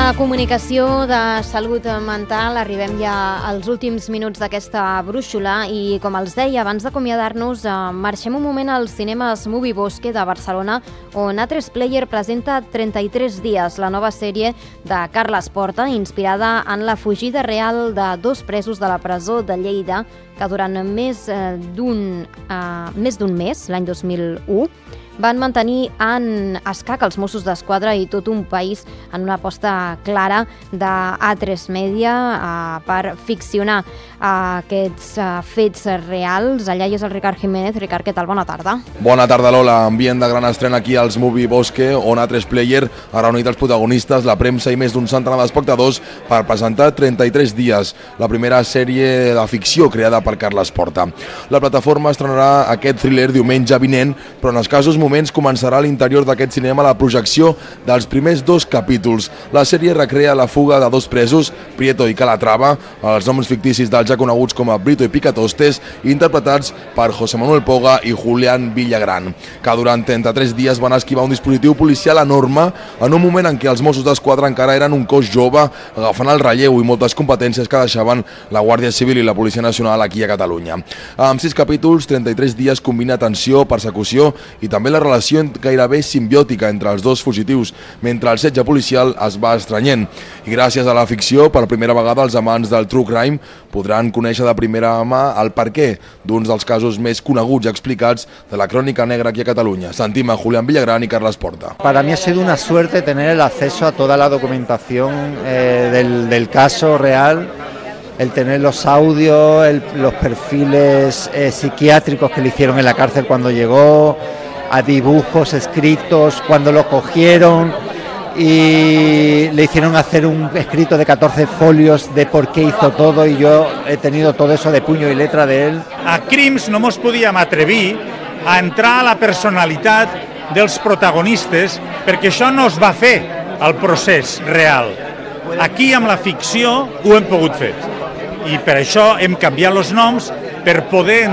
de comunicació de salut mental. Arribem ja als últims minuts d'aquesta brúixola i, com els deia, abans d'acomiadar-nos, marxem un moment als cinemes Movie Bosque de Barcelona, on A3 Player presenta 33 dies, la nova sèrie de Carles Porta, inspirada en la fugida real de dos presos de la presó de Lleida que durant més d'un mes, l'any 2001, van mantenir en escac els Mossos d'Esquadra i tot un país en una aposta clara de A3 Media per ficcionar aquests fets reals. Allà hi és el Ricard Jiménez. Ricard, què tal? Bona tarda. Bona tarda, Lola. Ambient de gran estrena aquí als Movie Bosque, on A3 Player ha reunit els protagonistes, la premsa i més d'un centenar d'espectadors per presentar 33 dies, la primera sèrie de ficció creada per Carles Porta. La plataforma estrenarà aquest thriller diumenge vinent, però en escassos moments començarà a l'interior d'aquest cinema la projecció dels primers 2 capítols. La sèrie recrea la fuga de 2 presos, Prieto i Calatrava, els noms ficticis dels ja coneguts com a Brito i Picatostes, interpretats per José Manuel Poga i Julián Villagrán, que durant 33 dies van esquivar un dispositiu policial enorme en un moment en què els Mossos d'Esquadra encara eren un cos jove, agafant el relleu i moltes competències que deixaven la Guàrdia Civil i la Policia Nacional aquí a Catalunya. Amb 6 capítols, 33 dies combina tensió, persecució i també la relació gairebé simbiòtica entre els dos fugitius, mentre el setge policial es va estrenyent. I gràcies a la ficció, per primera vegada els amants del true crime podran conèixer de primera mà el perquè d'uns dels casos més coneguts i explicats de la crònica negra aquí a Catalunya. Sentim a Julián Villagrán y Carles Porta. Para mí ha sido una suerte tener el acceso a toda la documentación del caso real, el tener los audios, los perfiles psiquiátricos que le hicieron en la cárcel cuando llegó, a dibujos escritos cuando lo cogieron y le hicieron hacer un escrito de 14 folios de por qué hizo todo, y yo he tenido todo eso de puño y letra de él. A Crims no mos podíem atrevir a entrar a la personalitat dels protagonistes perquè això no es va fer al procés real. Aquí amb la ficció ho hem pogut fer i per això hem canviat els noms per poder